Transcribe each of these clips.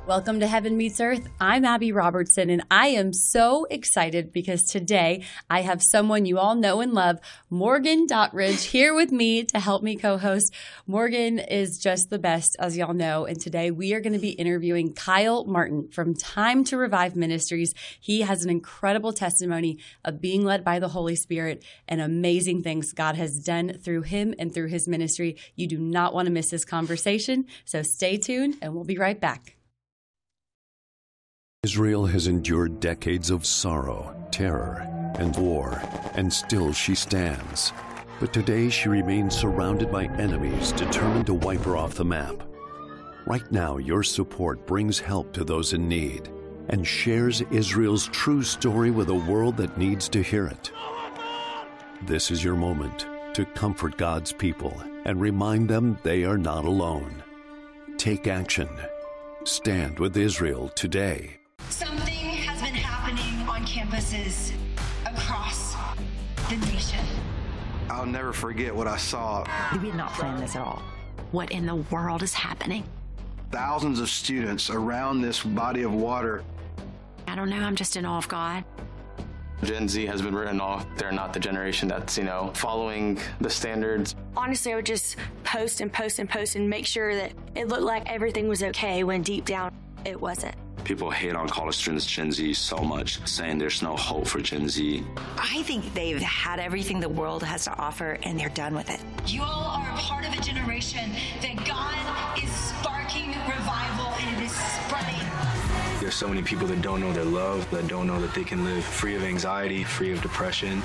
Welcome to Heaven Meets Earth. I'm Abby Robertson, and I am so excited because today I have someone you all know and love, Morgan Dottridge, here with me to help me co-host. Morgan is just the best, as y'all know, and today we are going to be interviewing Kyle Martin from Time to Revive Ministries. He has an incredible testimony of being led by the Holy Spirit and amazing things God has done through him and through his ministry. You do not want to miss this conversation, so stay tuned, and we'll be right back. Israel has endured decades of sorrow, terror, and war, and still she stands. But today she remains surrounded by enemies determined to wipe her off the map. Right now, your support brings help to those in need and shares Israel's true story with a world that needs to hear it. This is your moment to comfort God's people and remind them they are not alone. Take action. Stand with Israel today. Something has been happening on campuses across the nation. I'll never forget what I saw. We did not plan this at all. What in the world is happening? Thousands of students around this body of water. I don't know. I'm just in awe of God. Gen Z has been written off. They're not the generation that's, following the standards. Honestly, I would just post and make sure that it looked like everything was okay when deep down it wasn't. People hate on college students, Gen Z, so much, saying there's no hope for Gen Z. I think they've had everything the world has to offer, and they're done with it. You all are a part of a generation that God is sparking revival, and it is spreading. There's so many people that don't know their love, that don't know that they can live free of anxiety, free of depression.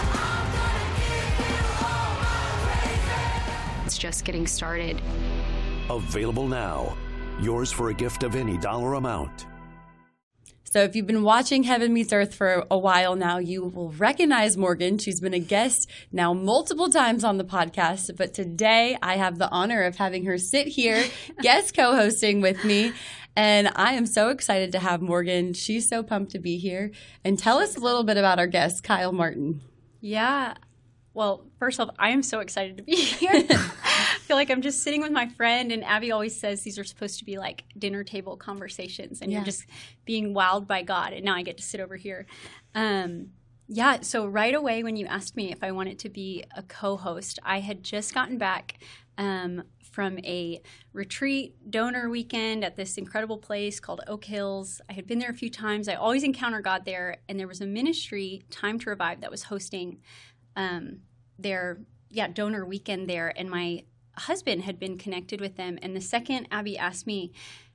It's just getting started. Available now. Yours for a gift of any dollar amount. So if you've been watching Heaven Meets Earth for a while now, you will recognize Morgan. She's been a guest now multiple times on the podcast, but today I have the honor of having her sit here, guest co-hosting with me. And I am so excited to have Morgan. She's so pumped to be here. And tell us a little bit about our guest, Kyle Martin. Yeah. Well, first off, I am so excited to be here. I feel like I'm just sitting with my friend, and Abby always says these are supposed to be like dinner table conversations, and you're just being wowed by God, and now I get to sit over here. So right away when you asked me if I wanted to be a co-host, I had just gotten back from a retreat donor weekend at this incredible place called Oak Hills. I had been there a few times. I always encounter God there, and there was a ministry, Time to Revive, that was hosting their donor weekend there, and my husband had been connected with them. And the second Abby asked me,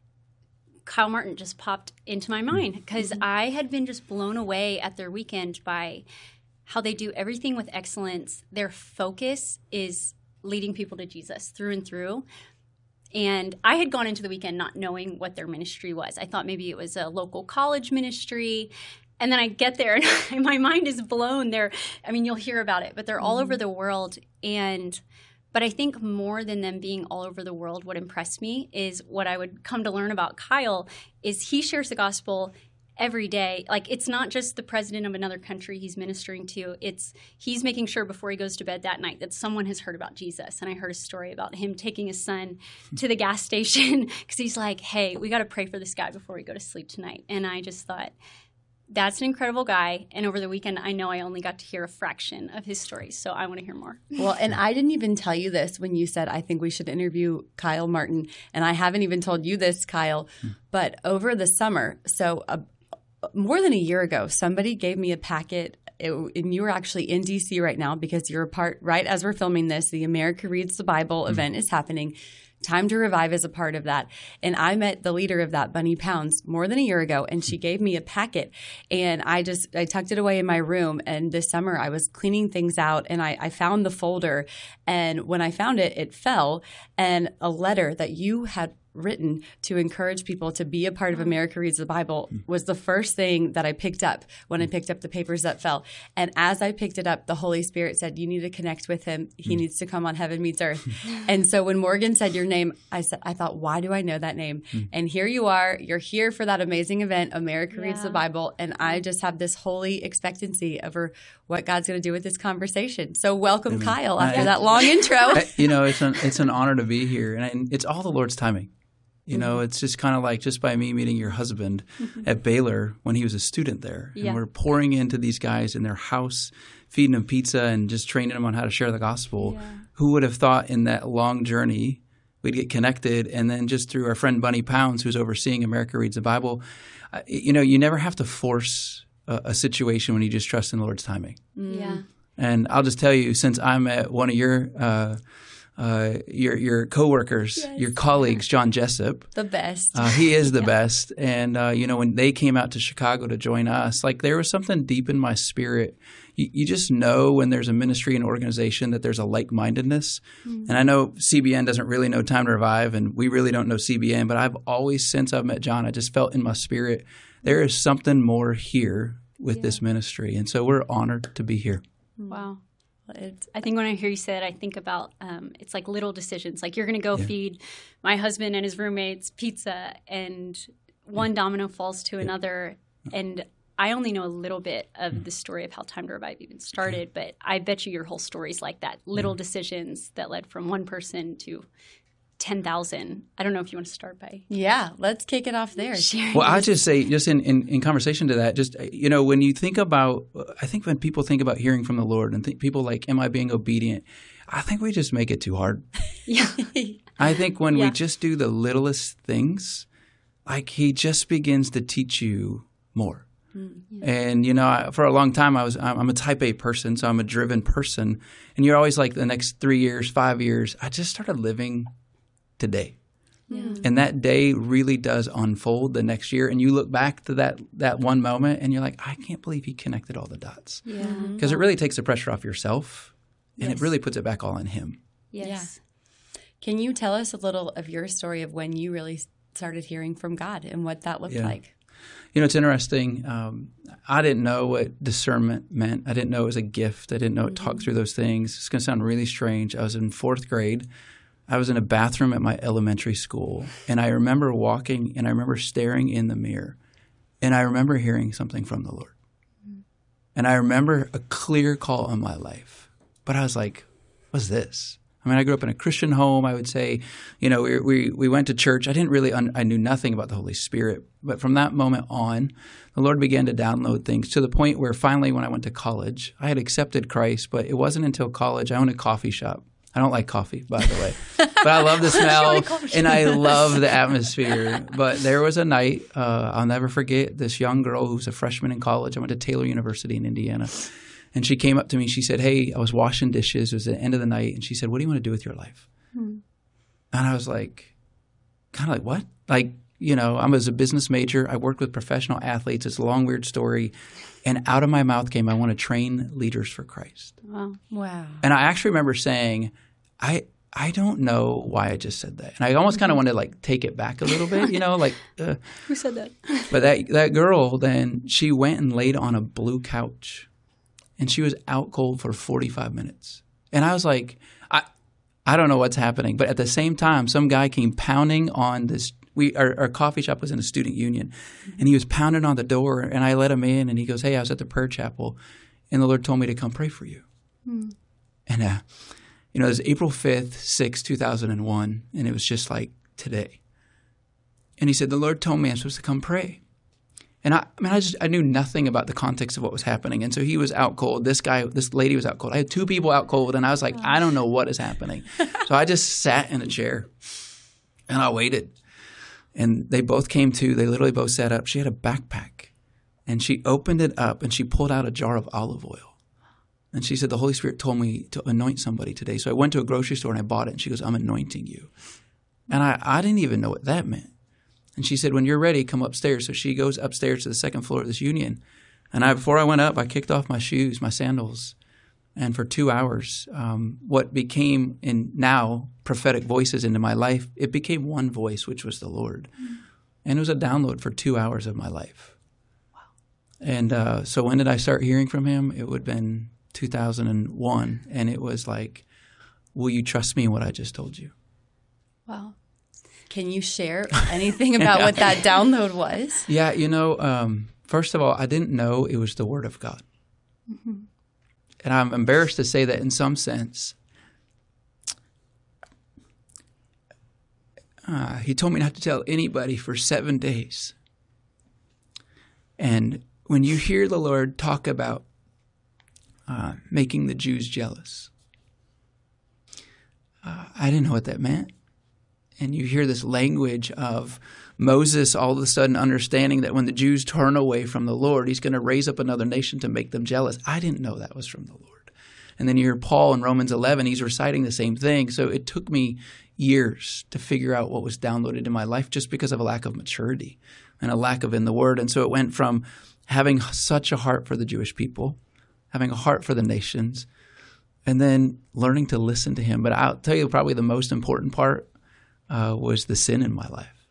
Kyle Martin just popped into my mind because I had been just blown away at their weekend by how they do everything with excellence. Their focus is leading people to Jesus through and through. And I had gone into the weekend not knowing what their ministry was. I thought maybe it was a local college ministry. And then I get there and my mind is blown. You'll hear about it, but they're all over the world. But I think more than them being all over the world, what impressed me is what I would come to learn about Kyle is he shares the gospel every day. Like, it's not just the president of another country he's ministering to. He's making sure before he goes to bed that night that someone has heard about Jesus. And I heard a story about him taking his son to the gas station because he's like, hey, we got to pray for this guy before we go to sleep tonight. And I just thought, that's an incredible guy. And over the weekend, I know I only got to hear a fraction of his stories, so I want to hear more. Well, and I didn't even tell you this when you said, I think we should interview Kyle Martin. And I haven't even told you this, Kyle. But over the summer, more than a year ago, somebody gave me a packet. And you were actually in D.C. right now because you're a part, right as we're filming this, the America Reads the Bible event is happening. Time to Revive is a part of that. And I met the leader of that, Bunny Pounds, more than a year ago, and she gave me a packet. And I tucked it away in my room. And this summer I was cleaning things out, and I found the folder. And when I found it, it fell. And a letter that you had written to encourage people to be a part of America Reads the Bible was the first thing that I picked up when I picked up the papers that fell. And as I picked it up, the Holy Spirit said, you need to connect with him. He needs to come on Heaven Meets Earth. And so when Morgan said your name, I thought, why do I know that name? And here you are. You're here for that amazing event, America Reads the Bible. And I just have this holy expectancy over what God's going to do with this conversation. So welcome, Kyle, after that long intro. It's an honor to be here. And it's all the Lord's timing. You know, it's just kind of like just by me meeting your husband at Baylor when he was a student there. And we're pouring into these guys in their house, feeding them pizza and just training them on how to share the gospel. Yeah. Who would have thought in that long journey we'd get connected? And then just through our friend Bunny Pounds, who's overseeing America Reads the Bible, you know, you never have to force a situation when you just trust in the Lord's timing. Yeah. And I'll just tell you, since I'm at one of your coworkers, your colleagues, John Jessup, the best. He is the best. And you know, when they came out to Chicago to join us, like there was something deep in my spirit. You just know when there's a ministry and organization that there's a like-mindedness. And I know CBN doesn't really know Time to Revive, and we really don't know CBN. But I've always, since I've met John, I just felt in my spirit there is something more here with this ministry, and so we're honored to be here. Wow. I think when I hear you say it, I think about it's like little decisions. Like you're going to go feed my husband and his roommates pizza, and one domino falls to another. And I only know a little bit of the story of how Time to Revive even started, but I bet you your whole story's like that. Little decisions that led from one person to 10,000. I don't know if you want to start by. Yeah, let's kick it off there. Well, I'll just say, just in conversation to that, just, you know, when you think about, I think when people think about hearing from the Lord and people like, am I being obedient? I think we just make it too hard. Yeah. I think when we just do the littlest things, like he just begins to teach you more. And, you know, for a long time, I'm a type A person, so I'm a driven person. And you're always like the next 3 years, 5 years, I just started living today. And that day really does unfold the next year. And you look back to that one moment and you're like, I can't believe he connected all the dots. Because it really takes the pressure off yourself and it really puts it back all on him. Yes. Can you tell us a little of your story of when you really started hearing from God and what that looked like? You know, it's interesting. I didn't know what discernment meant. I didn't know it was a gift. I didn't know it talked through those things. It's going to sound really strange. I was in 4th grade. I was in a bathroom at my elementary school, and I remember walking, and I remember staring in the mirror, and I remember hearing something from the Lord. And I remember a clear call on my life. But I was like, what's this? I mean, I grew up in a Christian home. I would say, you know, we went to church. I didn't really I knew nothing about the Holy Spirit. But from that moment on, the Lord began to download things to the point where finally when I went to college, I had accepted Christ, but it wasn't until college. I owned a coffee shop. I don't like coffee, by the way, but I love the smell and I love the atmosphere. But there was a night, I'll never forget, this young girl who was a freshman in college. I went to Taylor University in Indiana. And she came up to me. She said, hey, I was washing dishes. It was the end of the night. And she said, what do you want to do with your life? And I was like, kind of like, what? Like, you know, I was a business major. I worked with professional athletes. It's a long, weird story. And out of my mouth came, I want to train leaders for Christ. Wow. And I actually remember saying, I don't know why I just said that. And I almost kind of wanted to like take it back a little bit, you know, like. Who said that? But that girl, then she went and laid on a blue couch. And she was out cold for 45 minutes. And I was like, I don't know what's happening. But at the same time, some guy came pounding on this. Our coffee shop was in a student union. And he was pounding on the door. And I let him in. And he goes, hey, I was at the prayer chapel. And the Lord told me to come pray for you. And, you know, it was April 5th, 6th, 2001. And it was just like today. And he said, the Lord told me I'm supposed to come pray. And I knew nothing about the context of what was happening. And so he was out cold. This lady was out cold. I had 2 people out cold. And I was like, I don't know what is happening. So I just sat in a chair and I waited. And they both came to. They literally both sat up. She had a backpack. And she opened it up and she pulled out a jar of olive oil. And she said, the Holy Spirit told me to anoint somebody today. So I went to a grocery store and I bought it. And she goes, I'm anointing you. And I didn't even know what that meant. And she said, when you're ready, come upstairs. So she goes upstairs to the 2nd floor of this union. And before I went up, I kicked off my shoes, my sandals. And for 2 hours, what became now prophetic voices into my life, it became one voice, which was the Lord. And it was a download for 2 hours of my life. Wow. And so when did I start hearing from him? It would have been 2001. And it was like, will you trust me in what I just told you? Wow. Can you share anything about what that download was? Yeah, you know, first of all, I didn't know it was the Word of God. And I'm embarrassed to say that in some sense. he told me not to tell anybody for 7 days. And when you hear the Lord talk about making the Jews jealous, I didn't know what that meant. And you hear this language of Moses all of a sudden understanding that when the Jews turn away from the Lord, he's going to raise up another nation to make them jealous. I didn't know that was from the Lord. And then you hear Paul in Romans 11, he's reciting the same thing. So it took me years to figure out what was downloaded in my life just because of a lack of maturity and a lack of in the Word. And so it went from having such a heart for the Jewish people, having a heart for the nations, and then learning to listen to him. But I'll tell you probably the most important part was the sin in my life.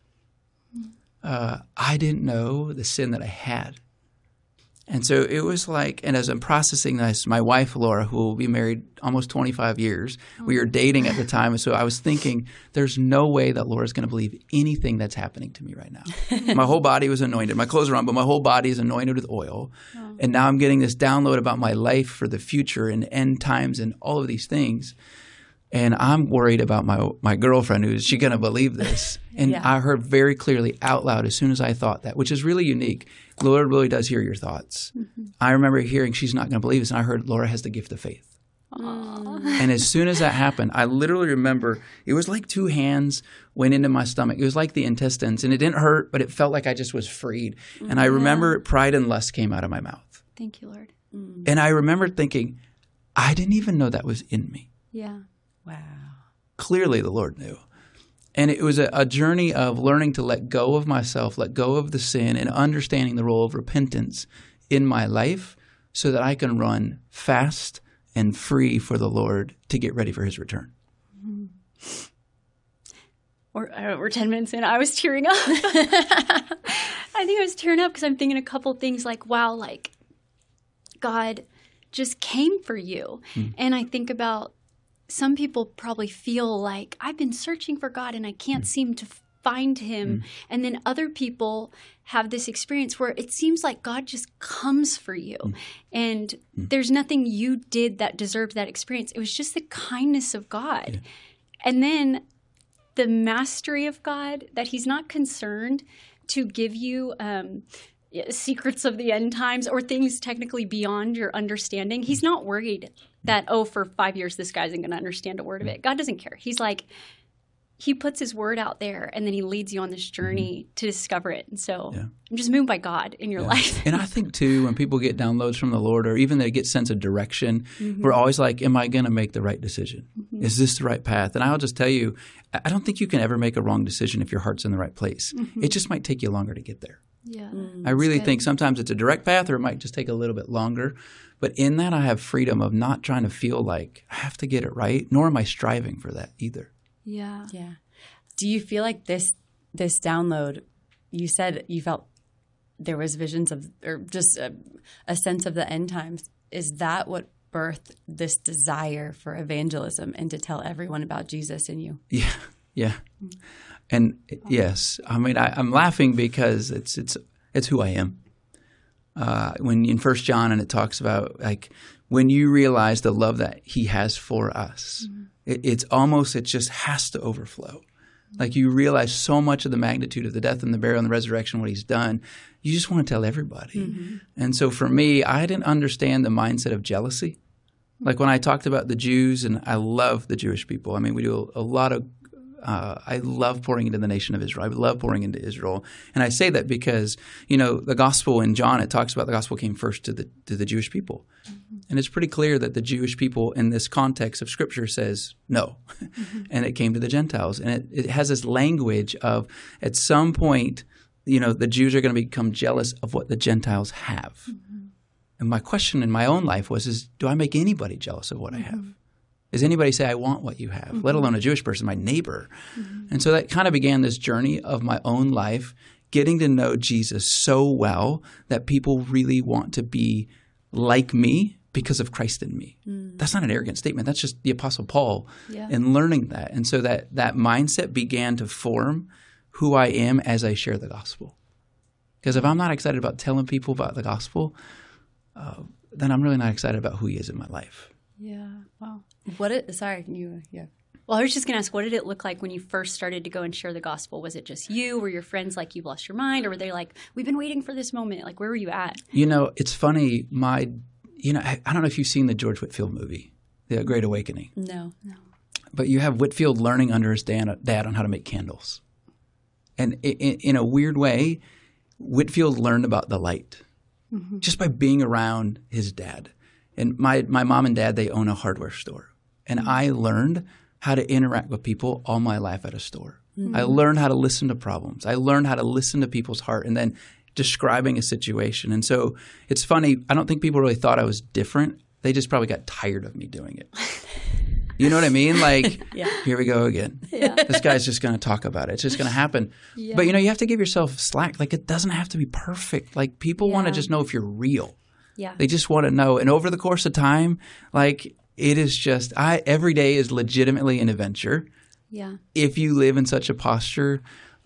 I didn't know the sin that I had. And so it was like, and as I'm processing this, my wife, Laura, who will be married almost 25 years, we were dating at the time. And so I was thinking, there's no way that Laura's going to believe anything that's happening to me right now. My whole body was anointed. My clothes are on, but my whole body is anointed with oil. Oh. And now I'm getting this download about my life for the future and end times and all of these things. And I'm worried about my girlfriend, is she going to believe this? And yeah. I heard very clearly out loud as soon as I thought that, which is really unique. The Lord really does hear your thoughts. Mm-hmm. I remember hearing she's not going to believe this, and I heard Laura has the gift of faith. Aww. And as soon as that happened, I literally remember it was like 2 hands went into my stomach. It was like the intestines, and it didn't hurt, but it felt like I just was freed. Mm-hmm. And I remember pride and lust came out of my mouth. Thank you, Lord. Mm-hmm. And I remember thinking, I didn't even know that was in me. Yeah. Wow. Clearly the Lord knew. And it was a journey of learning to let go of myself, let go of the sin, and understanding the role of repentance in my life so that I can run fast and free for the Lord to get ready for his return. Mm-hmm. We're 10 minutes in. I was tearing up. I think I was tearing up because I'm thinking a couple things like, wow, like God just came for you. Mm. And I think about some people probably feel like I've been searching for God and I can't seem to find him. Mm. And then other people have this experience where it seems like God just comes for you. Mm. And there's nothing you did that deserved that experience. It was just the kindness of God. Yeah. And then the mastery of God, that he's not concerned to give you secrets of the end times or things technically beyond your understanding. He's not worried that, for 5 years, this guy isn't going to understand a word of it. God doesn't care. He's like, he puts his word out there and then he leads you on this journey to discover it. And so I'm just moved by God in your life. And I think too, when people get downloads from the Lord or even they get sense of direction, we're always like, am I going to make the right decision? Is this the right path? And I'll just tell you, I don't think you can ever make a wrong decision if your heart's in the right place. It just might take you longer to get there. Yeah, I really think sometimes it's a direct path or it might just take a little bit longer. But in that, I have freedom of not trying to feel like I have to get it right, nor am I striving for that either. Yeah. Yeah. Do you feel like this download, you said you felt there was visions of, or just a sense of the end times. Is that what birthed this desire for evangelism and to tell everyone about Jesus in you? Yeah. Yeah. And yes, I mean, I'm laughing because it's who I am. When in 1 John, and it talks about like when you realize the love that he has for us, it just has to overflow. Like you realize so much of the magnitude of the death and the burial and the resurrection, what he's done. You just want to tell everybody. And so for me, I didn't understand the mindset of jealousy. Like when I talked about the Jews, and I love the Jewish people. I mean, we do a lot of I love pouring into the nation of Israel. I love pouring into Israel. And I say that because, the gospel in John, it talks about the gospel came first to the Jewish people. And it's pretty clear that the Jewish people in this context of Scripture says no. And it came to the Gentiles. And it has this language of at some point, the Jews are going to become jealous of what the Gentiles have. And my question in my own life was, do I make anybody jealous of what I have? Does anybody say, I want what you have, let alone a Jewish person, my neighbor? And so that kind of began this journey of my own life, getting to know Jesus so well that people really want to be like me because of Christ in me. That's not an arrogant statement. That's just the Apostle Paul and learning that. And so that mindset began to form who I am as I share the gospel. Because if I'm not excited about telling people about the gospel, then I'm really not excited about who he is in my life. Yeah. Wow. Sorry, you. Yeah. Well, I was just going to ask, what did it look like when you first started to go and share the gospel? Was it just you? Were your friends like, you've lost your mind? Or were they like, we've been waiting for this moment? Like, where were you at? You know, it's funny. I don't know if you've seen the George Whitefield movie, The Great Awakening. No. But you have Whitefield learning under his dad on how to make candles. And in a weird way, Whitefield learned about the light just by being around his dad. And my mom and dad, they own a hardware store. And I learned how to interact with people all my life at a store. I learned how to listen to problems. I learned how to listen to people's heart and then describing a situation. And so it's funny. I don't think people really thought I was different. They just probably got tired of me doing it. You know what I mean? Like, here we go again. Yeah. This guy's just going to talk about it. It's just going to happen. Yeah. But, you have to give yourself slack. Like, it doesn't have to be perfect. Like, people want to just know if you're real. Yeah. They just want to know. And over the course of time, like, it is just every day is legitimately an adventure. Yeah. If you live in such a posture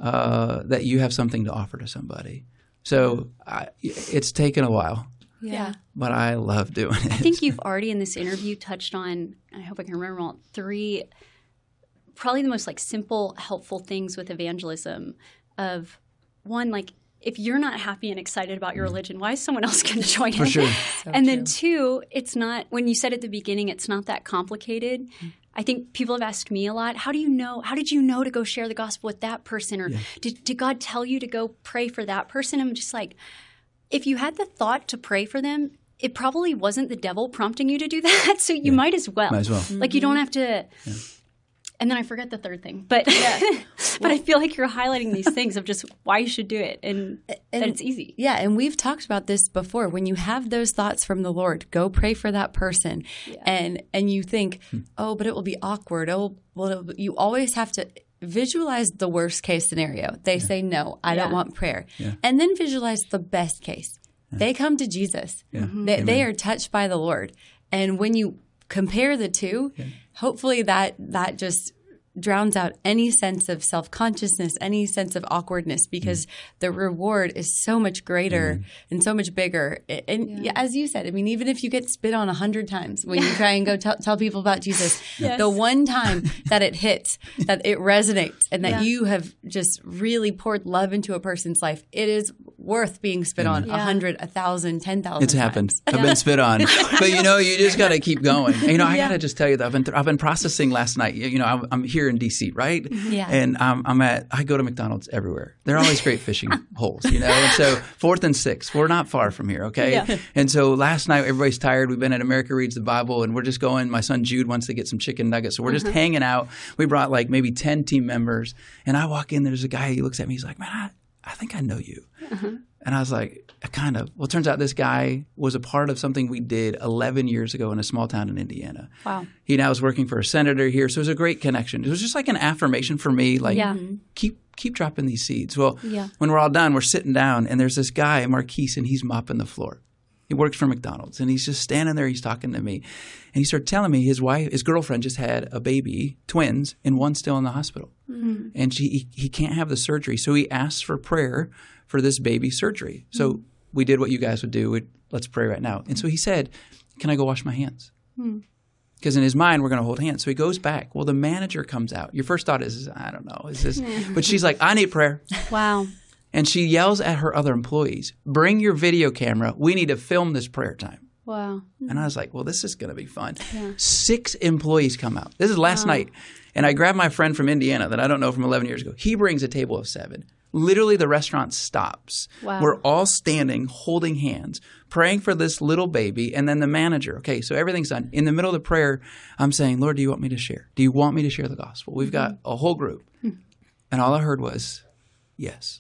that you have something to offer to somebody. So it's taken a while. Yeah. But I love doing it. I think you've already in this interview touched on, I hope I can remember all, 3 probably the most like simple, helpful things with evangelism of one, like if you're not happy and excited about your religion, why is someone else going to join in? For sure. And then 2, it's not, when you said at the beginning, it's not that complicated. I think people have asked me a lot, how did you know to go share the gospel with that person? Or did God tell you to go pray for that person? I'm just like, if you had the thought to pray for them, it probably wasn't the devil prompting you to do that. So you might as well. Might as well. Like you don't have to. Yeah. And then I forget the third thing. But but I feel like you're highlighting these things of just why you should do it and that it's easy. Yeah, and we've talked about this before. When you have those thoughts from the Lord, go pray for that person. Yeah. And you think, oh, but it will be awkward. Oh, well, you always have to visualize the worst case scenario. They say, no, I don't want prayer. Yeah. And then visualize the best case. Yeah. They come to Jesus. Yeah. They are touched by the Lord. And when you compare the two, hopefully that just drowns out any sense of self-consciousness, any sense of awkwardness, because the reward is so much greater and so much bigger. And as you said, I mean, even if you get spit on 100 times when you try and go tell people about Jesus, the one time that it hits, that it resonates, and that you have just really poured love into a person's life, it is worth being spit on 100, 1,000, 10,000 It's happened. I've been spit on. But, you just got to keep going. I got to just tell you that I've been processing last night. I'm here in D.C., right? Yeah. And I go to McDonald's everywhere. They're always great fishing holes, And so 4th and 6th, we're not far from here, okay? Yeah. And so last night, everybody's tired. We've been at America Reads the Bible, and we're just going. My son Jude wants to get some chicken nuggets. So we're just hanging out. We brought like maybe 10 team members. And I walk in, there's a guy, he looks at me, he's like, man, I think I know you. And I was like, kind of. Well, it turns out this guy was a part of something we did 11 years ago in a small town in Indiana. Wow. He now is working for a senator here. So it was a great connection. It was just like an affirmation for me, like keep dropping these seeds. Well, when we're all done, we're sitting down, and there's this guy, Marquise, and he's mopping the floor. He works for McDonald's, and he's just standing there. He's talking to me, and he started telling me his girlfriend just had a baby, twins, and one's still in the hospital. Mm-hmm. And he can't have the surgery. So he asked for prayer for this baby surgery. So we did what you guys would do. Let's pray right now. And so he said, can I go wash my hands? Because in his mind, we're going to hold hands. So he goes back. Well, the manager comes out. Your first thought is, I don't know. Is this? But she's like, I need prayer. Wow. And she yells at her other employees, bring your video camera. We need to film this prayer time. Wow. And I was like, well, this is going to be fun. Yeah. 6 employees come out. This is last night. And I grabbed my friend from Indiana that I don't know from 11 years ago. He brings a table of 7. Literally, the restaurant stops. Wow. We're all standing, holding hands, praying for this little baby, and then the manager. Okay, so everything's done. In the middle of the prayer, I'm saying, Lord, do you want me to share? Do you want me to share the gospel? We've got a whole group. And all I heard was, yes.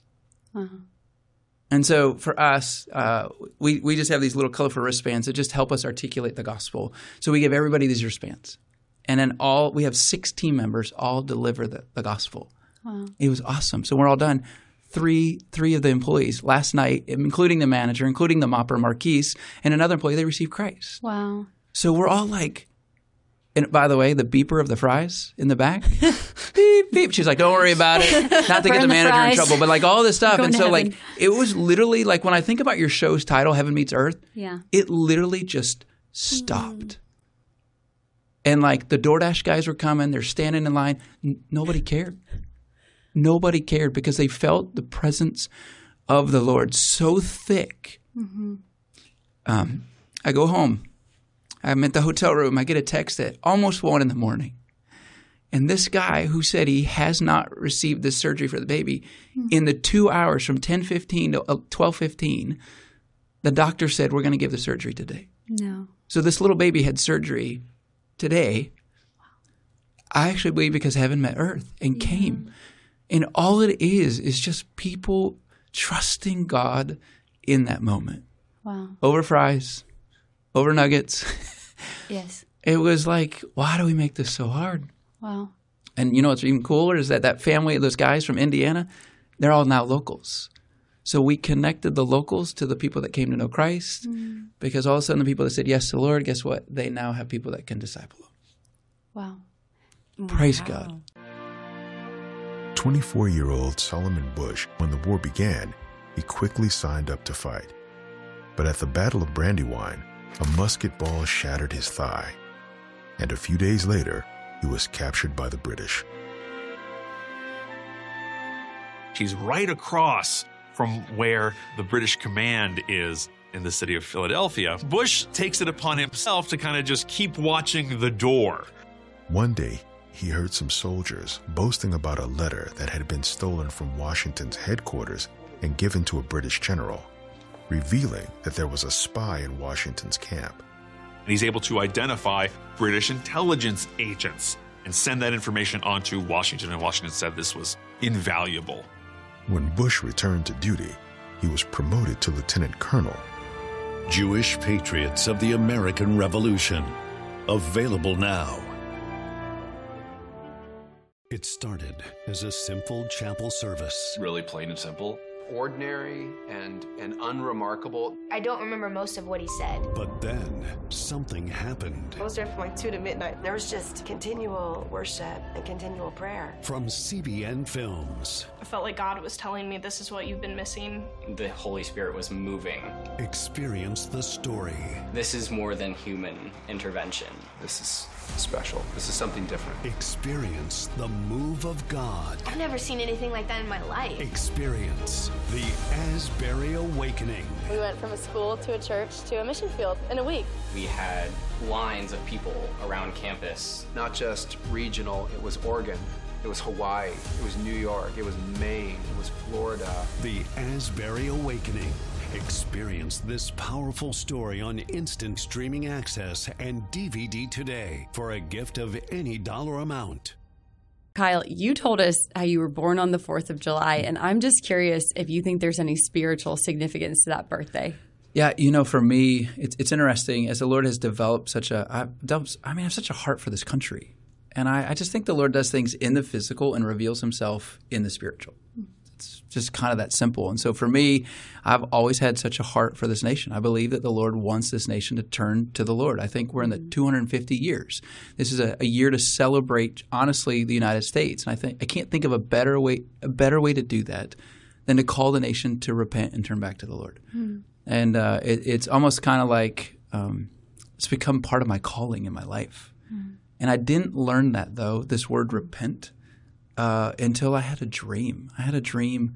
And so for us, we just have these little colorful wristbands that just help us articulate the gospel. So we give everybody these wristbands. And then we have 6 team members all deliver the gospel. Wow. It was awesome. So we're all done. 3 of the employees last night, including the manager, including the mopper, Marquise, and another employee, they received Christ. Wow. So we're all like, and by the way, the beeper of the fries in the back, beep, beep. She's like, don't worry about it. Not to get the manager in trouble, but like all this stuff. And so like, it was literally like when I think about your show's title, Heaven Meets Earth, it literally just stopped. And like the DoorDash guys were coming, they're standing in line. Nobody cared. Nobody cared because they felt the presence of the Lord so thick. Mm-hmm. I go home. I'm at the hotel room. I get a text at almost 1 a.m. And this guy who said he has not received this surgery for the baby, in the 2 hours from 10:15 to 12:15, the doctor said, we're going to give the surgery today. No. So this little baby had surgery today. I actually believe because heaven met earth and came. And all it is just people trusting God in that moment. Wow. Over fries, over nuggets. Yes. It was like, why do we make this so hard? Wow. And you know what's even cooler is that family, those guys from Indiana, they're all now locals. So we connected the locals to the people that came to know Christ because all of a sudden the people that said yes to the Lord, guess what? They now have people that can disciple them. Wow. Praise God. 24-year-old Solomon Bush, when the war began, he quickly signed up to fight. But at the Battle of Brandywine, a musket ball shattered his thigh. And a few days later, he was captured by the British. He's right across from where the British command is in the city of Philadelphia. Bush takes it upon himself to kind of just keep watching the door. One day, he heard some soldiers boasting about a letter that had been stolen from Washington's headquarters and given to a British general, revealing that there was a spy in Washington's camp. And he's able to identify British intelligence agents and send that information on to Washington, and Washington said this was invaluable. When Bush returned to duty, he was promoted to lieutenant colonel. Jewish Patriots of the American Revolution. Available now. It started as a simple chapel service. Really plain and simple. Ordinary and unremarkable. I don't remember most of what he said. But then something happened. I was there from like 2 to midnight. There was just continual worship and continual prayer. From CBN Films. I felt like God was telling me this is what you've been missing. The Holy Spirit was moving. Experience the story. This is more than human intervention. This is special. This is something different. Experience the move of God. I've never seen anything like that in my life. Experience the Asbury Awakening. We went from a school to a church to a mission field in a week. We had lines of people around campus. Not just regional, it was Oregon, it was Hawaii, it was New York, it was Maine, it was Florida. The Asbury Awakening. Experience this powerful story on instant streaming access and DVD today for a gift of any dollar amount. Kyle, you told us how you were born on the 4th of July, and I'm just curious if you think there's any spiritual significance to that birthday. Yeah, you know, for me, it's interesting as the Lord has developed I have such a heart for this country. And I just think the Lord does things in the physical and reveals himself in the spiritual. It's just kind of that simple. And so for me, I've always had such a heart for this nation. I believe that the Lord wants this nation to turn to the Lord. I think we're in the 250 years. This is a year to celebrate, honestly, the United States. And I can't think of a better way to do that than to call the nation to repent and turn back to the Lord. Mm. And it's almost kind of like it's become part of my calling in my life. Mm. And I didn't learn that, though, this word repent, until I had a dream. I had a dream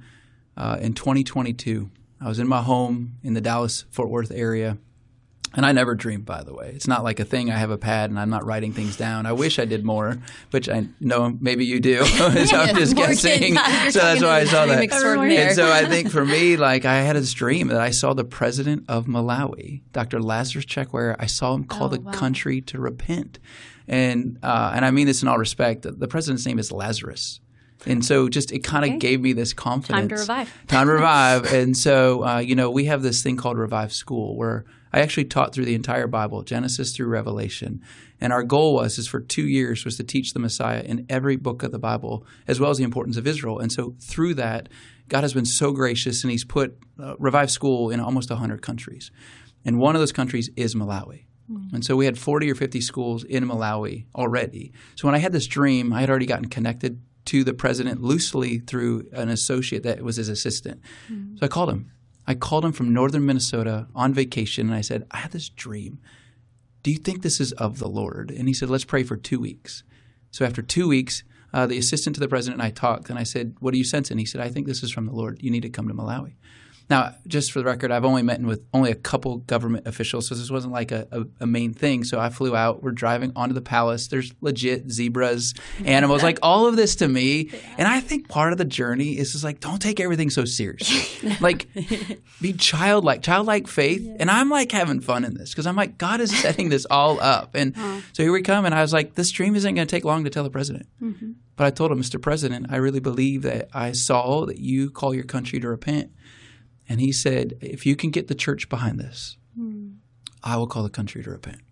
in 2022. I was in my home in the Dallas-Fort Worth area. And I never dream, by the way. It's not like a thing. I have a pad and I'm not writing things down. I wish I did more, which I know maybe you do. So I'm just guessing. So that's why I saw that. And so I think for me, like I had this dream that I saw the president of Malawi, Dr. Lazarus Chakwera. I saw him call the country to repent. And I mean this in all respect. The president's name is Lazarus. And so just it kind of gave me this confidence. Time to revive. Time to revive. And so, we have this thing called Revive School where I actually taught through the entire Bible, Genesis through Revelation. And our goal was for 2 years was to teach the Messiah in every book of the Bible, as well as the importance of Israel. And so through that, God has been so gracious, and he's put Revive School in almost 100 countries. And one of those countries is Malawi. And so we had 40 or 50 schools in Malawi already. So when I had this dream, I had already gotten connected to the president loosely through an associate that was his assistant. Mm-hmm. So I called him. I called him from northern Minnesota on vacation, and I said, I had this dream do you think this is of the Lord? And he said, let's pray for 2 weeks. So after 2 weeks, the assistant to the president and I talked, and I said, what do you sense? And he said, I think this is from the Lord. You need to come to Malawi. Now, just for the record, I've only met with only a couple government officials, so this wasn't like a main thing. So I flew out. We're driving onto the palace. There's legit zebras, animals, like all of this to me. Yeah. And I think part of the journey is just like, don't take everything so seriously. Like, be childlike faith. Yeah. And I'm like having fun in this because I'm like, God is setting this all up. And so here we come. And I was like, this dream isn't going to take long to tell the president. Mm-hmm. But I told him, Mr. President, I really believe that I saw that you call your country to repent. And he said, if you can get the church behind this, I will call the country to repent.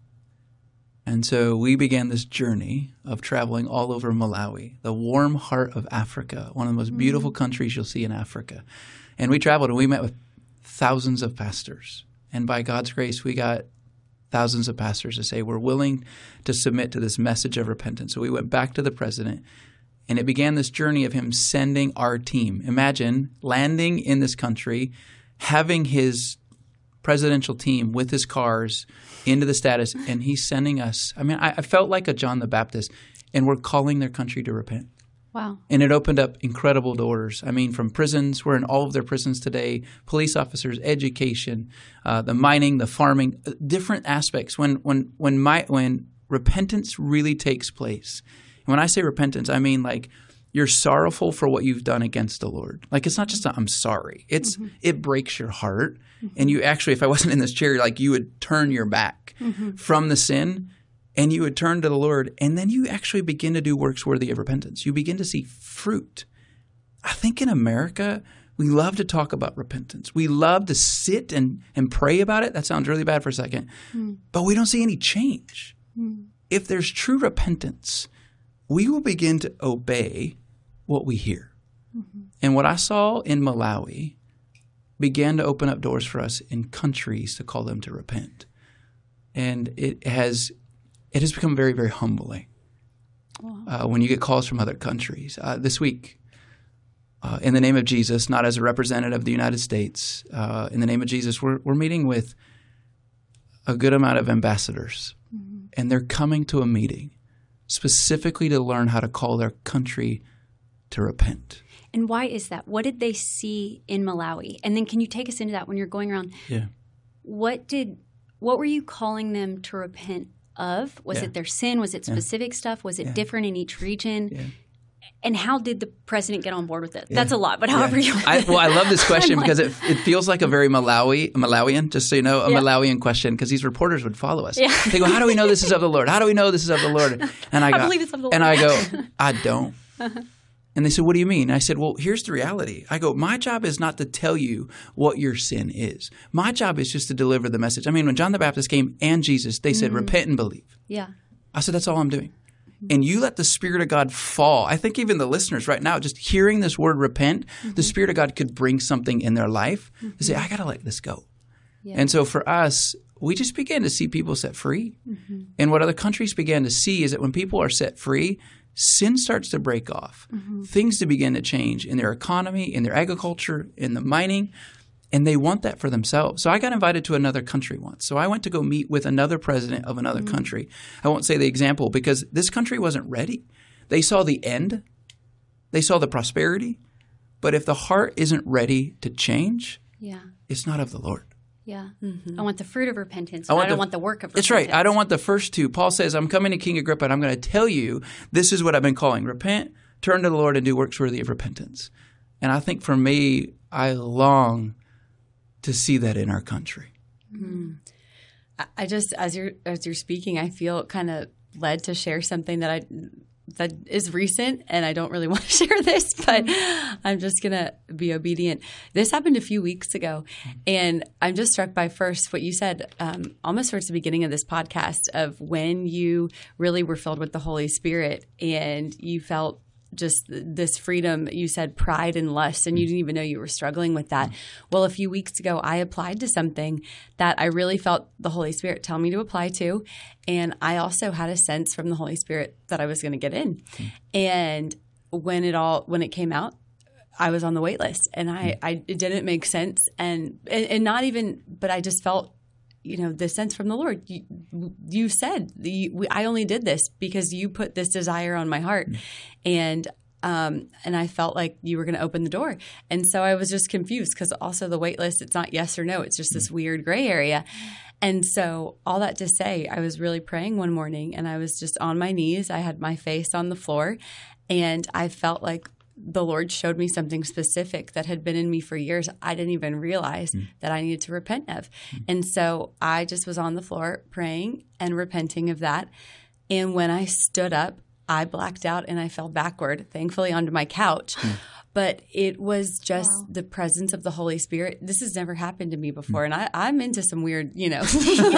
And so we began this journey of traveling all over Malawi, the warm heart of Africa, one of the most beautiful countries you'll see in Africa. And we traveled and we met with thousands of pastors. And by God's grace, we got thousands of pastors to say, we're willing to submit to this message of repentance. So we went back to the president. And it began this journey of him sending our team. Imagine landing in this country, having his presidential team with his cars into the status, and he's sending us. I mean, I felt like a John the Baptist, and we're calling their country to repent. Wow. And it opened up incredible doors. I mean, from prisons, we're in all of their prisons today, police officers, education, the mining, the farming, different aspects. When repentance really takes place. When I say repentance, I mean like you're sorrowful for what you've done against the Lord. Like it's not just I'm sorry. It's it breaks your heart. And you actually, if I wasn't in this chair, like you would turn your back from the sin and you would turn to the Lord. And then you actually begin to do works worthy of repentance. You begin to see fruit. I think in America, we love to talk about repentance. We love to sit and pray about it. That sounds really bad for a second. But we don't see any change. If there's true repentance, we will begin to obey what we hear. And what I saw in Malawi began to open up doors for us in countries to call them to repent. And it has become very, very humbling when you get calls from other countries. This week, in the name of Jesus, not as a representative of the United States, in the name of Jesus, we're meeting with a good amount of ambassadors. And they're coming to a meeting specifically to learn how to call their country to repent. And why is that? What did they see in Malawi? And then can you take us into that when you're going around? Yeah. What were you calling them to repent of? Was it their sin? Was it specific stuff? Was it different in each region? Yeah. And how did the president get on board with it? Yeah. That's a lot, but however you want. I love this question because it feels like a very Malawian, just so you know, Malawian question, because these reporters would follow us. Yeah. They go, how do we know this is of the Lord? How do we know this is of the Lord? And I believe it's of the Lord. And I go, I don't. And they said, what do you mean? And I said, well, here's the reality. I go, my job is not to tell you what your sin is. My job is just to deliver the message. I mean, when John the Baptist came and Jesus, they said, repent and believe. Yeah. I said, that's all I'm doing. And you let the Spirit of God fall. I think even the listeners right now, just hearing this word repent, the Spirit of God could bring something in their life to say, I got to let this go. Yeah. And so for us, we just began to see people set free. And what other countries began to see is that when people are set free, sin starts to break off. Things to begin to change in their economy, in their agriculture, in the mining. And they want that for themselves. So I got invited to another country once. So I went to go meet with another president of another country. I won't say the example because this country wasn't ready. They saw the end. They saw the prosperity. But if the heart isn't ready to change, it's not of the Lord. Yeah. I want the fruit of repentance, but I don't want the work of repentance. That's right. I don't want the first two. Paul says, I'm coming to King Agrippa and I'm going to tell you this is what I've been calling. Repent, turn to the Lord, and do works worthy of repentance. And I think for me, I long to see that in our country. I just, as you're speaking, I feel kind of led to share something that is recent, and I don't really want to share this, but I'm just going to be obedient. This happened a few weeks ago, and I'm just struck by first what you said almost towards the beginning of this podcast of when you really were filled with the Holy Spirit and you felt just this freedom. You said pride and lust, and you didn't even know you were struggling with that. Well, a few weeks ago, I applied to something that I really felt the Holy Spirit tell me to apply to, and I also had a sense from the Holy Spirit that I was going to get in. And when it came out, I was on the wait list, and it didn't make sense, and not even, but I just felt the sense from the Lord. You said I only did this because you put this desire on my heart, and I felt like you were going to open the door. And so I was just confused because also the wait list, it's not yes or no. It's just this weird gray area. And so all that to say, I was really praying one morning and I was just on my knees. I had my face on the floor and I felt like the Lord showed me something specific that had been in me for years. I didn't even realize that I needed to repent of. And so I just was on the floor praying and repenting of that. And when I stood up, I blacked out and I fell backward, thankfully onto my couch. But it was just the presence of the Holy Spirit. This has never happened to me before. And I'm into some weird, I've been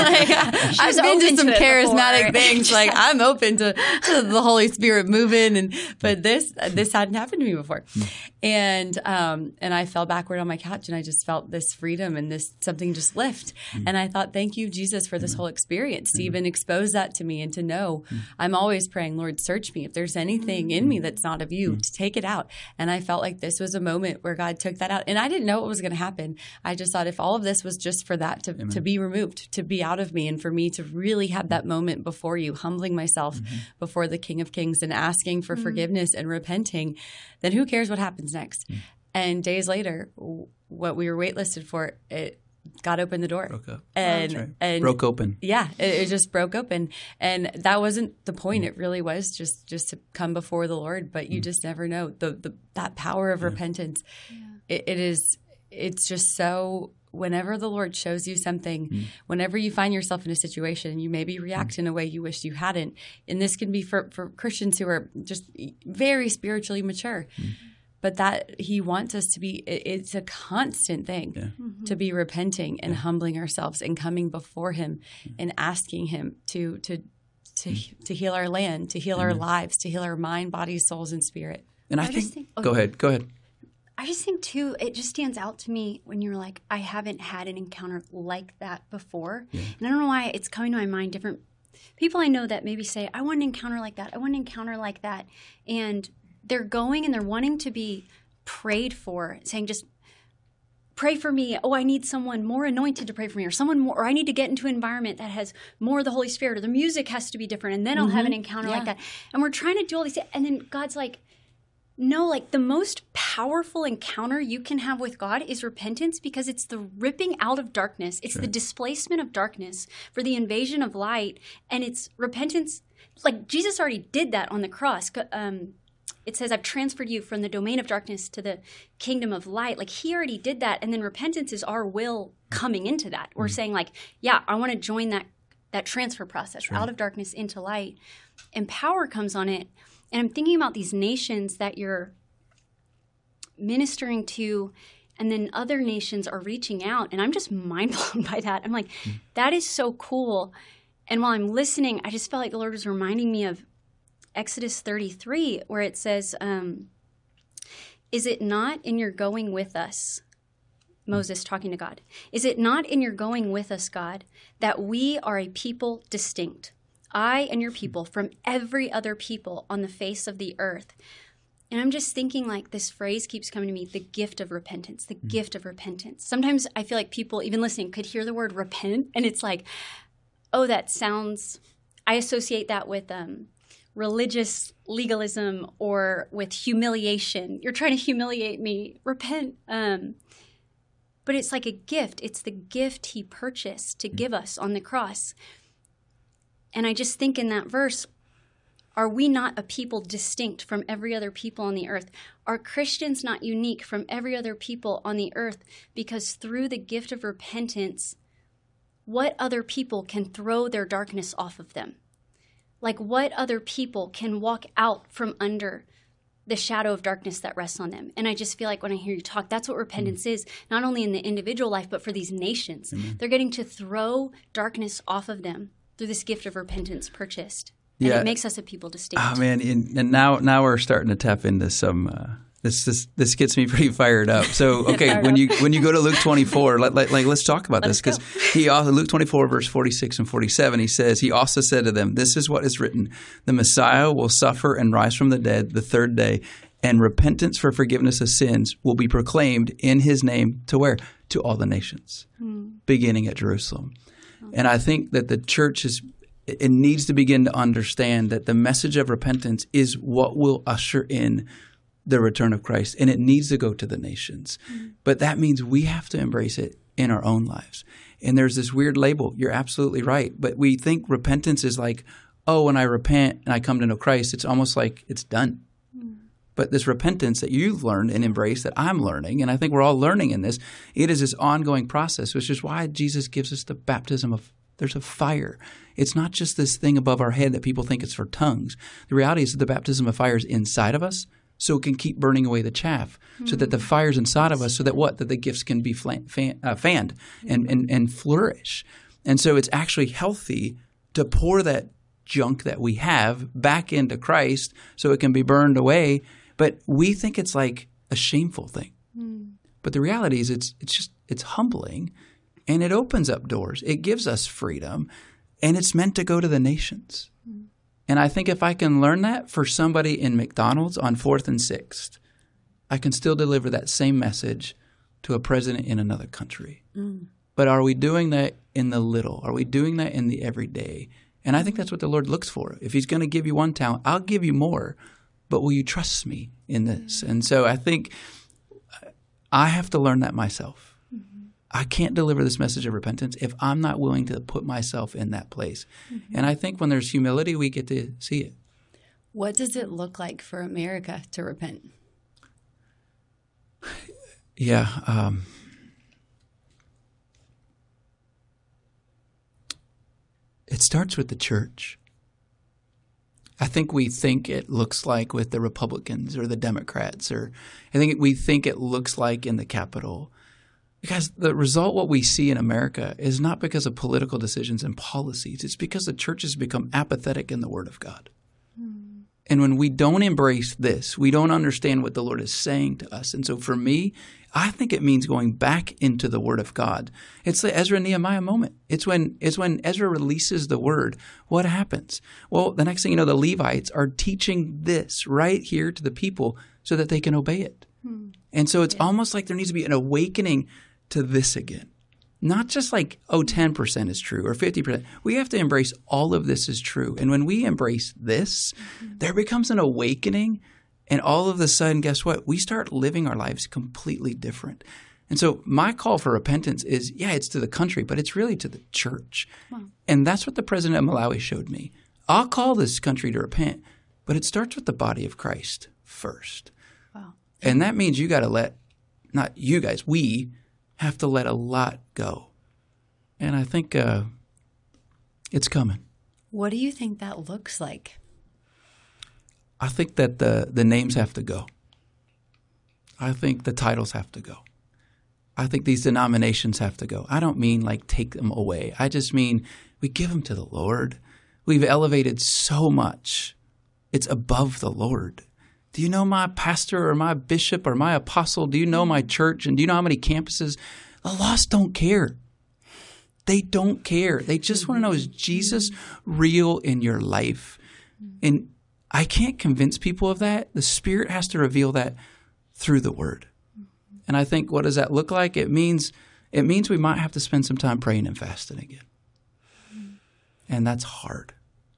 to some charismatic things. Like I'm open to the Holy Spirit moving. But this hadn't happened to me before. And I fell backward on my couch and I just felt this freedom and this something just lift. And I thought, thank you, Jesus, for this whole experience, to even expose that to me and to know I'm always praying, Lord, search me. If there's anything in me that's not of you, to take it out. And I felt like this was a moment where God took that out. And I didn't know what was going to happen. I just thought if all of this was just for that to be removed, to be out of me, and for me to really have that moment before you, humbling myself before the King of Kings and asking for forgiveness and repenting, then who cares what happens next? And days later, what we were waitlisted for, God opened the door. Broke up. And broke open. Yeah, it just broke open. And that wasn't the point. It really was just to come before the Lord. But you just never know. That power of repentance, it's just so, whenever the Lord shows you something, whenever you find yourself in a situation, you maybe react in a way you wish you hadn't. And this can be for Christians who are just very spiritually mature. But that he wants us to be, it's a constant thing to be repenting and humbling ourselves and coming before him and asking him to heal our land, to heal our lives, to heal our mind, body, souls, and spirit. And I think go ahead. I just think too, it just stands out to me when you're like, I haven't had an encounter like that before. And I don't know why it's coming to my mind, different people I know that maybe say, I want an encounter like that. I want an encounter like that. And they're going and they're wanting to be prayed for, saying just pray for me. Oh, I need someone more anointed to pray for me, or someone more, or I need to get into an environment that has more of the Holy Spirit, or the music has to be different, and then I'll have an encounter like that. And we're trying to do all these things, and then God's like, no, like the most powerful encounter you can have with God is repentance, because it's the ripping out of darkness. It's the displacement of darkness for the invasion of light, and it's repentance. Like Jesus already did that on the cross. It says, I've transferred you from the domain of darkness to the kingdom of light. Like he already did that. And then repentance is our will coming into that. We're saying like, yeah, I want to join that transfer process out of darkness into light. And power comes on it. And I'm thinking about these nations that you're ministering to, and then other nations are reaching out. And I'm just mind blown by that. I'm like, that is so cool. And while I'm listening, I just felt like the Lord was reminding me of Exodus 33, where it says, is it not in your going with us, Moses talking to God, is it not in your going with us, God, that we are a people distinct, I and your people, from every other people on the face of the earth? And I'm just thinking, like, this phrase keeps coming to me, the gift of repentance, the gift of repentance. Sometimes I feel like people, even listening, could hear the word repent, and it's like, oh, that sounds, I associate that with religious legalism or with humiliation. You're trying to humiliate me. Repent. But it's like a gift. It's the gift he purchased to give us on the cross. And I just think in that verse, are we not a people distinct from every other people on the earth? Are Christians not unique from every other people on the earth? Because through the gift of repentance, what other people can throw their darkness off of them? Like, what other people can walk out from under the shadow of darkness that rests on them? And I just feel like when I hear you talk, that's what repentance is, not only in the individual life, but for these nations. They're getting to throw darkness off of them through this gift of repentance purchased. And it makes us a people distinct. Oh, man. And now we're starting to tap into some this gets me pretty fired up. So, okay, when you go to Luke 24, let's talk about this, because he also, Luke 24, verse 46 and 47, he says, he also said to them, this is what is written, the Messiah will suffer and rise from the dead the third day, and repentance for forgiveness of sins will be proclaimed in his name to where? To all the nations, beginning at Jerusalem. And I think that the church it needs to begin to understand that the message of repentance is what will usher in the return of Christ, and it needs to go to the nations. But that means we have to embrace it in our own lives. And there's this weird label. You're absolutely right. But we think repentance is like, oh, when I repent and I come to know Christ, it's almost like it's done. But this repentance that you've learned and embraced, that I'm learning, and I think we're all learning in this, it is this ongoing process, which is why Jesus gives us the baptism of, there's a fire. It's not just this thing above our head that people think it's for tongues. The reality is that the baptism of fire is inside of us, so it can keep burning away the chaff, so that the fire's inside of us, so that what? That the gifts can be fanned and flourish. And so it's actually healthy to pour that junk that we have back into Christ so it can be burned away. But we think it's like a shameful thing. But the reality is it's humbling, and it opens up doors. It gives us freedom, and it's meant to go to the nations. And I think if I can learn that for somebody in McDonald's on 4th and 6th, I can still deliver that same message to a president in another country. But are we doing that in the little? Are we doing that in the everyday? And I think that's what the Lord looks for. If he's going to give you one talent, I'll give you more. But will you trust me in this? And so I think I have to learn that myself. I can't deliver this message of repentance if I'm not willing to put myself in that place. And I think when there's humility, we get to see it. What does it look like for America to repent? Yeah. It starts with the church. I think we think it looks like with the Republicans or the Democrats, or I think we think it looks like in the Capitol. Because the result, what we see in America, is not because of political decisions and policies. It's because the church has become apathetic in the Word of God. And when we don't embrace this, we don't understand what the Lord is saying to us. And so for me, I think it means going back into the Word of God. It's the Ezra and Nehemiah moment. It's when Ezra releases the Word. What happens? Well, the next thing you know, the Levites are teaching this right here to the people so that they can obey it. And so it's almost like there needs to be an awakening to this again. Not just like, 10% is true or 50%. We have to embrace all of this is true. And when we embrace this, there becomes an awakening. And all of a sudden, guess what? We start living our lives completely different. And so my call for repentance is, it's to the country, but it's really to the church. Wow. And that's what the president of Malawi showed me. I'll call this country to repent, but it starts with the body of Christ first. Wow. And that means you got to let, not you guys, we have to let a lot go. And I think it's coming. What do you think that looks like? I think that the names have to go. I think the titles have to go. I think these denominations have to go. I don't mean like take them away. I just mean we give them to the Lord. We've elevated so much. It's above the Lord. Do you know my pastor or my bishop or my apostle? Do you know my church? And do you know how many campuses? The lost don't care. They don't care. They just want to know, is Jesus real in your life? And I can't convince people of that. The Spirit has to reveal that through the Word. And I think, what does that look like? It means we might have to spend some time praying and fasting again. And that's hard.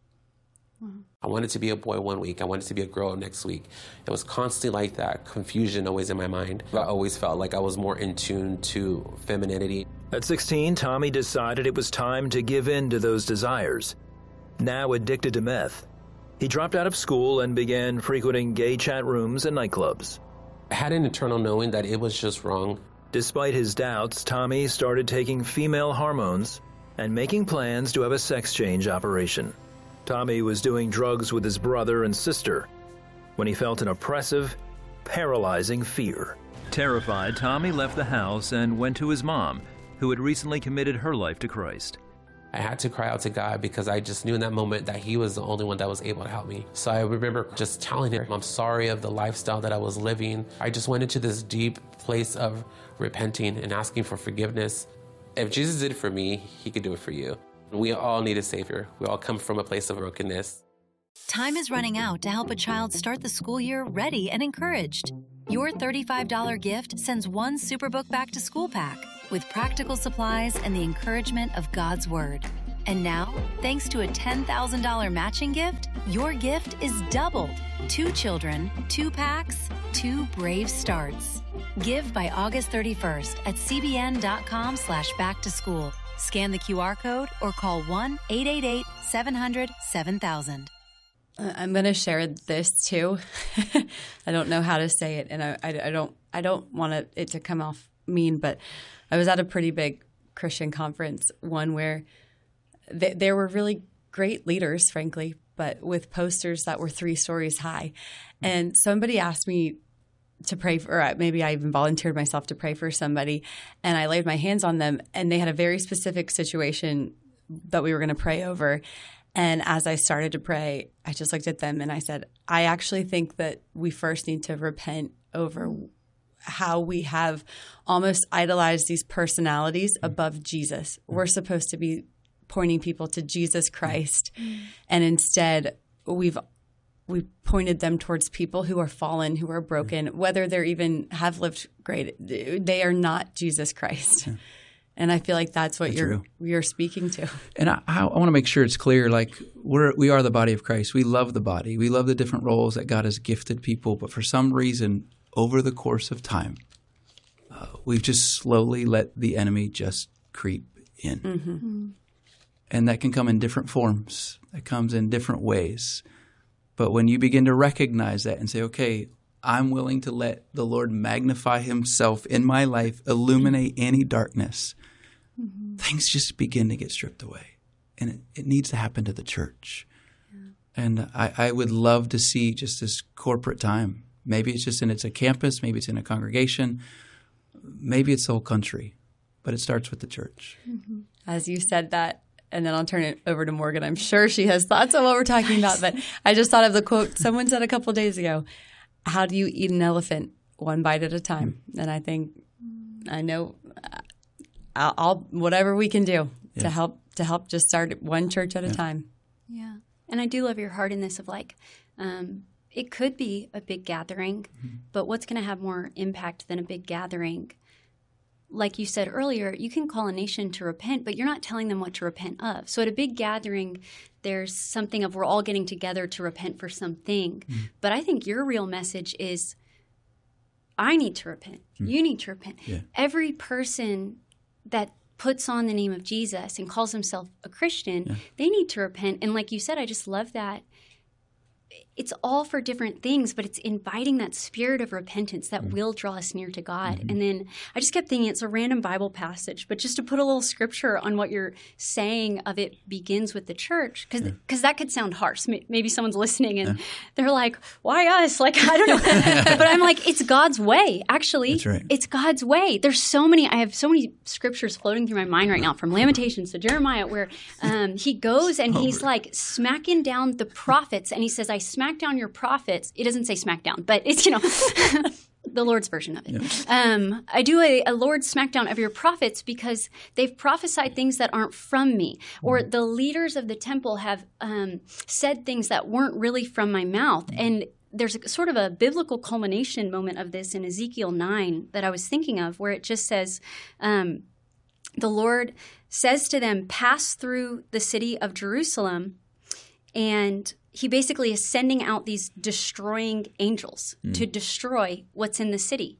I wanted to be a boy one week. I wanted to be a girl next week. It was constantly like that, confusion always in my mind. I always felt like I was more in tune to femininity. At 16, Tommy decided it was time to give in to those desires. Now addicted to meth, he dropped out of school and began frequenting gay chat rooms and nightclubs. I had an internal knowing that it was just wrong. Despite his doubts, Tommy started taking female hormones and making plans to have a sex change operation. Tommy was doing drugs with his brother and sister when he felt an oppressive, paralyzing fear. Terrified, Tommy left the house and went to his mom, who had recently committed her life to Christ. I had to cry out to God because I just knew in that moment that He was the only one that was able to help me. So I remember just telling Him, I'm sorry of the lifestyle that I was living. I just went into this deep place of repenting and asking for forgiveness. If Jesus did it for me, He could do it for you. We all need a Savior. We all come from a place of brokenness. Time is running out to help a child start the school year ready and encouraged. Your $35 gift sends one Superbook Back to School pack with practical supplies and the encouragement of God's Word. And now, thanks to a $10,000 matching gift, your gift is doubled. 2 children, 2 packs, 2 brave starts. Give by August 31st at cbn.com/backtoschool. Scan the QR code or call 1-888-700-7000. I'm going to share this too. I don't know how to say it, and I don't want it to come off mean, but I was at a pretty big Christian conference, one where there were really great leaders, frankly, but with posters that were 3 stories high. And somebody asked me to pray for, or maybe I even volunteered myself to pray for somebody, and I laid my hands on them, and they had a very specific situation that we were going to pray over. And as I started to pray, I just looked at them and I said, I actually think that we first need to repent over how we have almost idolized these personalities above Jesus. We're supposed to be pointing people to Jesus Christ. And instead, we pointed them towards people who are fallen, who are broken, whether they're even have lived great. They are not Jesus Christ. Yeah. And I feel like that's what you're speaking to. And I want to make sure it's clear, like we are the body of Christ. We love the body. We love the different roles that God has gifted people. But for some reason, over the course of time, we've just slowly let the enemy just creep in. Mm-hmm. And that can come in different forms. That comes in different ways. But when you begin to recognize that and say, okay, I'm willing to let the Lord magnify himself in my life, illuminate any darkness, things just begin to get stripped away. And it needs to happen to the church. Yeah. And I would love to see just this corporate time. Maybe it's a campus, maybe it's in a congregation, maybe it's the whole country, but it starts with the church. Mm-hmm. As you said that, and then I'll turn it over to Morgan. I'm sure she has thoughts on what we're talking about, but I just thought of the quote someone said a couple of days ago. How do you eat an elephant? One bite at a time. And I think I know I'll whatever we can do to help just start one church at a time. Yeah. And I do love your heart in this of like it could be a big gathering, but what's going to have more impact than a big gathering? Like you said earlier, you can call a nation to repent, but you're not telling them what to repent of. So at a big gathering, there's something of we're all getting together to repent for something. But I think your real message is I need to repent. You need to repent. Yeah. Every person that puts on the name of Jesus and calls himself a Christian, they need to repent. And like you said, I just love that. It's all for different things, but it's inviting that spirit of repentance that will draw us near to God. And then I just kept thinking it's a random Bible passage, but just to put a little scripture on what you're saying of it begins with the church, because that could sound harsh. Maybe someone's listening and they're like, why us? Like, I don't know. But I'm like, it's God's way, actually. That's right. It's God's way. I have so many scriptures floating through my mind right now, from Lamentations to Jeremiah, where he goes and he's like smacking down the prophets, and he says, I smack down your prophets. It doesn't say smack down, but it's, the Lord's version of it. Yeah. I do a Lord smackdown of your prophets because they've prophesied things that aren't from me, or the leaders of the temple have said things that weren't really from my mouth. And there's sort of a biblical culmination moment of this in Ezekiel 9 that I was thinking of, where it just says, the Lord says to them, pass through the city of Jerusalem, and he basically is sending out these destroying angels to destroy what's in the city.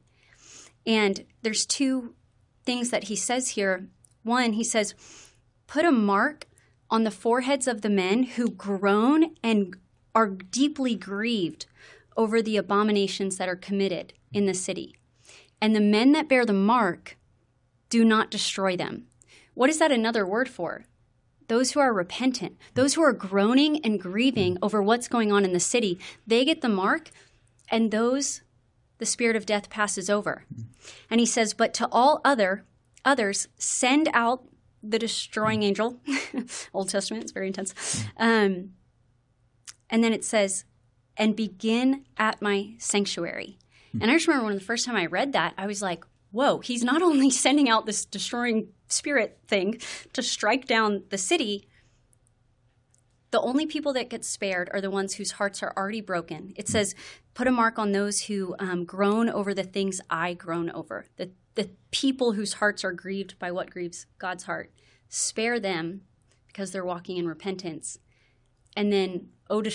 And there's 2 things that he says here. One, he says, put a mark on the foreheads of the men who groan and are deeply grieved over the abominations that are committed in the city. And the men that bear the mark, do not destroy them. What is that another word for? Those who are repentant, those who are groaning and grieving over what's going on in the city, they get the mark, and those the spirit of death passes over. And he says, but to all others, send out the destroying angel. Old Testament, it's very intense. And then it says, and begin at my sanctuary. And I just remember when the first time I read that, I was like, whoa, he's not only sending out this destroying spirit thing to strike down the city. The only people that get spared are the ones whose hearts are already broken. It says, put a mark on those who groan over the things I groan over, the people whose hearts are grieved by what grieves God's heart. Spare them because they're walking in repentance. And then, oh, to